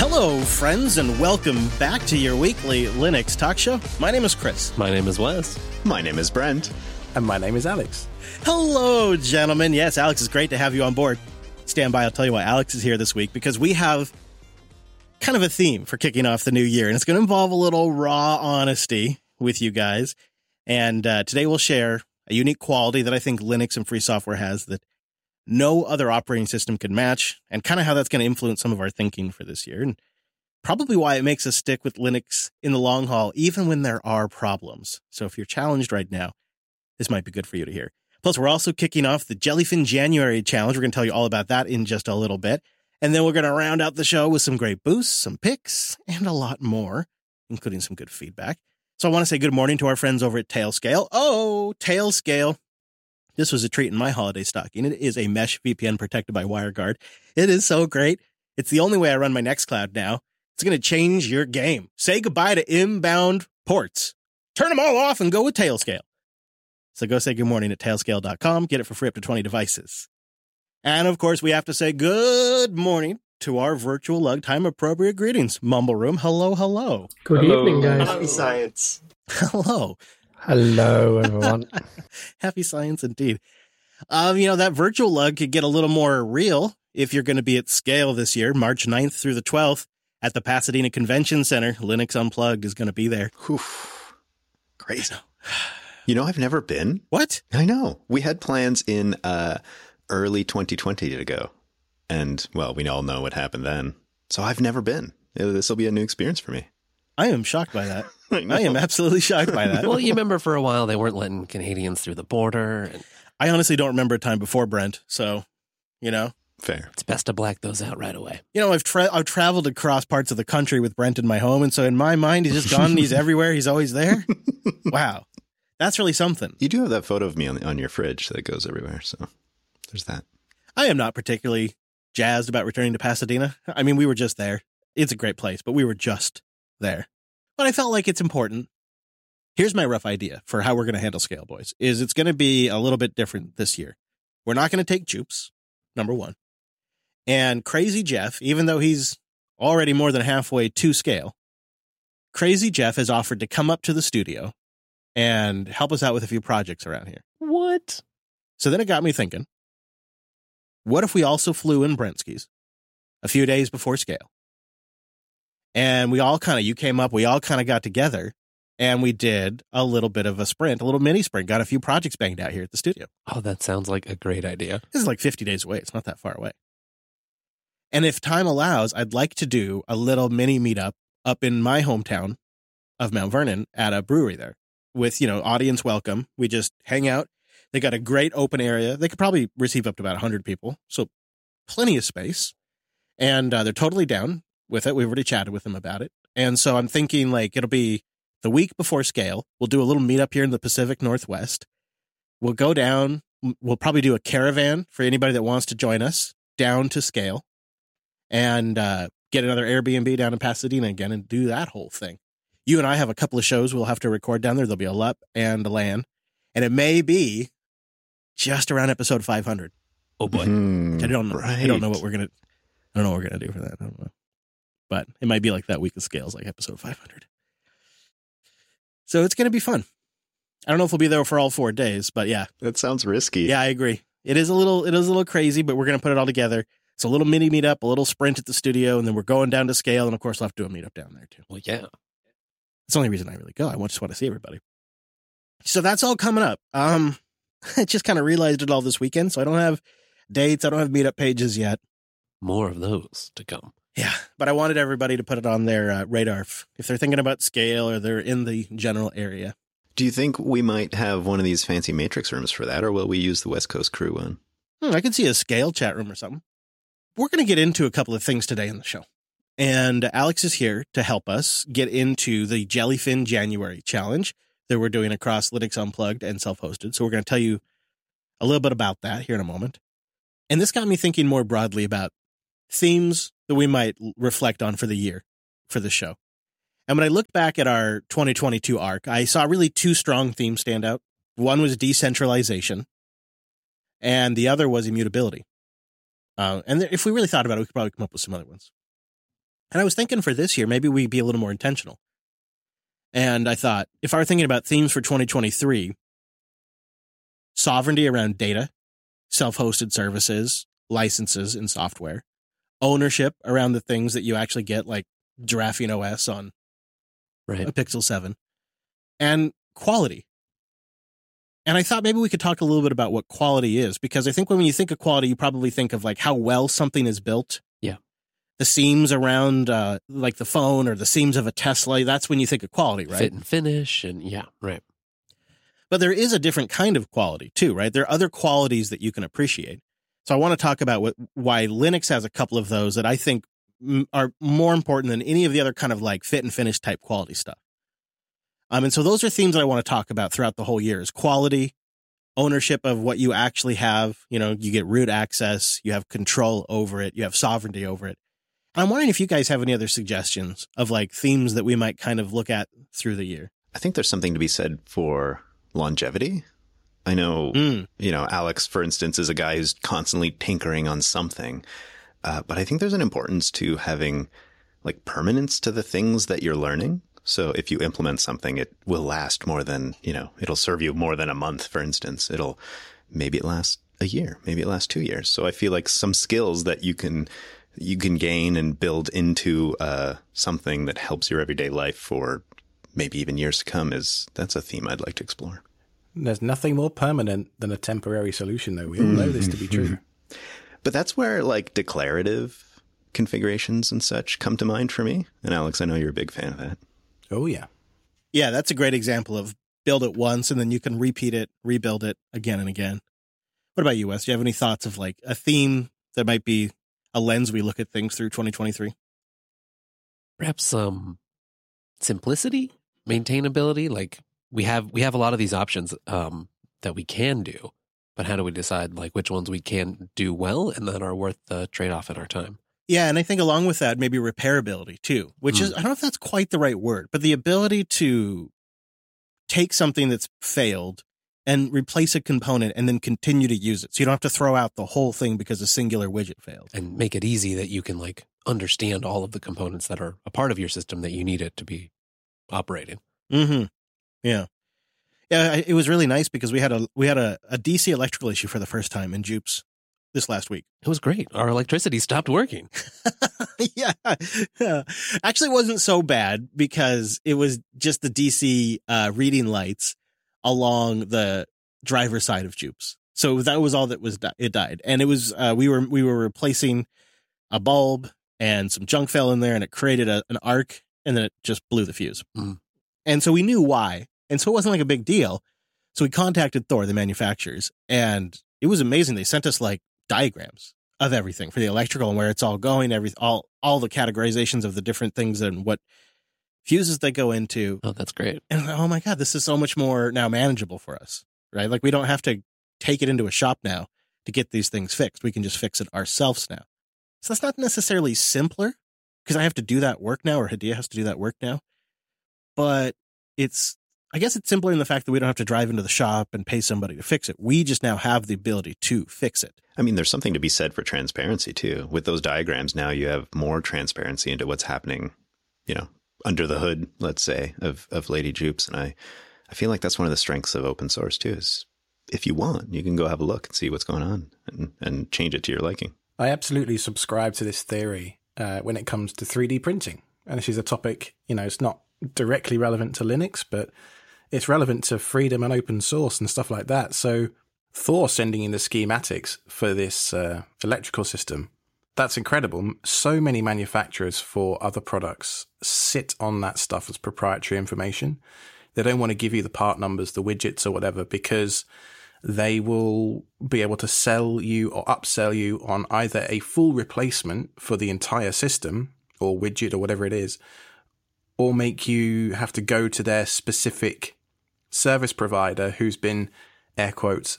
Hello, friends, and welcome back to your weekly Linux talk show. My name is Chris. My name is Wes. My name is Brent. And my name is Alex. Hello, gentlemen. Yes, Alex, it's great to have you on board. Stand by, I'll tell you why Alex is here this week, because we have kind of a theme for kicking off the new year, and it's going to involve a little raw honesty with you guys. And today we'll share a unique quality that I think Linux and free software has that no other operating system can match, and kind of how that's going to influence some of our thinking for this year, and probably why it makes us stick with Linux in the long haul, even when there are problems. So if you're challenged right now, this might be good for you to hear. Plus, we're also kicking off the Jellyfin January challenge. We're going to tell you all about that in just a little bit. And then we're going to round out the show with some great boosts, some picks, and a lot more, including some good feedback. So I want to say good morning to our friends over at Tailscale. Oh, Tailscale. This was a treat in my holiday stocking. It is a mesh VPN protected by WireGuard. It is so great. It's the only way I run my Nextcloud now. It's going to change your game. Say goodbye to inbound ports. Turn them all off and go with Tailscale. So go say good morning at tailscale.com. Get it for free up to 20 devices. And of course, we have to say good morning to our virtual lug time appropriate greetings. Mumble Room. Hello, hello. Good evening, guys. Happy science. Hello. Hello, everyone. Happy science indeed. That virtual lug could get a little more real if you're going to be at Scale this year, March 9th through the 12th at the Pasadena Convention Center. Linux Unplugged is going to be there. Crazy. You know, I've never been. What? I know. We had plans in early 2020 to go. And, well, we all know what happened then. So I've never been. This will be a new experience for me. I am shocked by that. I am absolutely shocked by that. Well, you remember for a while they weren't letting Canadians through the border. And I honestly don't remember a time before Brent, so, Fair. it's best to black those out right away. I've traveled across parts of the country with Brent in my home, and so in my mind, he's just gone, he's everywhere, he's always there. Wow. That's really something. You do have that photo of me on your fridge that goes everywhere, so there's that. I am not particularly jazzed about returning to Pasadena. I mean, we were just there. It's a great place, but we were just there. But I felt like it's important. Here's my rough idea for how we're going to handle Scale, boys, is it's going to be a little bit different this year. We're not going to take Jupes, number one. And Crazy Jeff, even though he's already more than halfway to Scale, Crazy Jeff has offered to come up to the studio and help us out with a few projects around here. What? So then it got me thinking, what if we also flew in Brentskis a few days before Scale? And we all you came up, we all kind of got together, and we did a little bit of a sprint, a little mini sprint, got a few projects banged out here at the studio. Oh, that sounds like a great idea. This is like 50 days away. It's not that far away. And if time allows, I'd like to do a little mini meetup up in my hometown of Mount Vernon at a brewery there with, audience welcome. We just hang out. They got a great open area. They could probably receive up to about 100 people. So plenty of space. And they're totally down with it. We've already chatted with them about it. And so I'm thinking it'll be the week before Scale. We'll do a little meetup here in the Pacific Northwest. We'll go down. We'll probably do a caravan for anybody that wants to join us down to Scale and get another Airbnb down in Pasadena again and do that whole thing. You and I have a couple of shows we'll have to record down there. There'll be a LUP and a LAN. And it may be just around episode 500. Oh, boy. I don't know. Right. I don't know what we're going to do for that. I don't know. But it might be like that week of Scales, like episode 500. So it's going to be fun. I don't know if we'll be there for all 4 days, but yeah. That sounds risky. Yeah, I agree. It is a little crazy, but we're going to put it all together. It's a little mini meetup, a little sprint at the studio, and then we're going down to Scale, and of course we'll have to do a meetup down there too. Well, yeah. It's the only reason I really go. I just want to see everybody. So that's all coming up. I just kind of realized it all this weekend, so I don't have dates. I don't have meetup pages yet. More of those to come. Yeah, but I wanted everybody to put it on their radar if they're thinking about Scale or they're in the general area. Do you think we might have one of these fancy Matrix rooms for that, or will we use the West Coast crew one? I could see a Scale chat room or something. We're going to get into a couple of things today in the show. And Alex is here to help us get into the Jellyfin January challenge that we're doing across Linux Unplugged and self-hosted. So we're going to tell you a little bit about that here in a moment. And this got me thinking more broadly about themes that we might reflect on for the year for the show. And when I looked back at our 2022 arc, I saw really two strong themes stand out. One was decentralization, and the other was immutability. And if we really thought about it, we could probably come up with some other ones. And I was thinking for this year, maybe we'd be a little more intentional. And I thought, if I were thinking about themes for 2023, sovereignty around data, self-hosted services, licenses in software, ownership around the things that you actually get, like Giraffing OS on a Pixel 7, and quality. And I thought maybe we could talk a little bit about what quality is, because I think when you think of quality, you probably think of like how well something is built. Yeah. The seams around like the phone or the seams of a Tesla, that's when you think of quality, right? Fit and finish, and yeah, right. But there is a different kind of quality too, right? There are other qualities that you can appreciate. So I want to talk about why Linux has a couple of those that I think are more important than any of the other kind of like fit and finish type quality stuff. And so those are themes that I want to talk about throughout the whole year: is quality, ownership of what you actually have. You know, you get root access, you have control over it, you have sovereignty over it. And I'm wondering if you guys have any other suggestions of like themes that we might kind of look at through the year. I think there's something to be said for longevity. I know, Alex, for instance, is a guy who's constantly tinkering on something. But I think there's an importance to having like permanence to the things that you're learning. So if you implement something, it will last more than, it'll serve you more than a month, for instance. Maybe it lasts a year, maybe it lasts 2 years. So I feel like some skills that you can gain and build into something that helps your everyday life for maybe even years to come that's a theme I'd like to explore. There's nothing more permanent than a temporary solution, though. We all know this to be true. But that's where like declarative configurations and such come to mind for me. And Alex, I know you're a big fan of that. Oh, yeah. Yeah, that's a great example of build it once and then you can repeat it, rebuild it again and again. What about you, Wes? Do you have any thoughts of like a theme that might be a lens we look at things through 2023? Perhaps simplicity, maintainability. Like we have a lot of these options that we can do, but how do we decide like which ones we can do well and that are worth the trade-off in our time? Yeah, and I think along with that, maybe repairability too, which is, I don't know if that's quite the right word, but the ability to take something that's failed and replace a component and then continue to use it. So you don't have to throw out the whole thing because a singular widget failed. And make it easy that you can like understand all of the components that are a part of your system that you need it to be operating. Mm-hmm. Yeah. Yeah, it was really nice because we had a DC electrical issue for the first time in Jupes this last week. It was great. Our electricity stopped working. Yeah. Actually, it wasn't so bad because it was just the DC reading lights along the driver's side of Jupes. So that was all that was it died. And it was we were replacing a bulb and some junk fell in there and it created an arc and then it just blew the fuse. Mm. And so we knew why. And so it wasn't like a big deal. So we contacted Thor, the manufacturers, and it was amazing. They sent us like diagrams of everything for the electrical and where it's all going, all the categorizations of the different things and what fuses they go into. Oh, that's great. And oh my God, this is so much more now manageable for us, right? Like we don't have to take it into a shop now to get these things fixed. We can just fix it ourselves now. So that's not necessarily simpler because I have to do that work now, or Hadia has to do that work now. But I guess it's simpler in the fact that we don't have to drive into the shop and pay somebody to fix it. We just now have the ability to fix it. I mean, there's something to be said for transparency too. With those diagrams now, you have more transparency into what's happening, under the hood, let's say, of Lady Jupes. And I feel like that's one of the strengths of open source too, is if you want, you can go have a look and see what's going on and change it to your liking. I absolutely subscribe to this theory when it comes to 3D printing. And this is a topic, it's not directly relevant to Linux, but it's relevant to freedom and open source and stuff like that. So Thor sending in the schematics for this electrical system, that's incredible. So many manufacturers for other products sit on that stuff as proprietary information. They don't want to give you the part numbers, the widgets or whatever, because they will be able to sell you or upsell you on either a full replacement for the entire system or widget or whatever it is, or make you have to go to their specific service provider who's been, air quotes,